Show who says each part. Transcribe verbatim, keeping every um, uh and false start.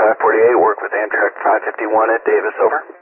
Speaker 1: five forty-eight, work with Amtrak five fifty-one at Davis, over.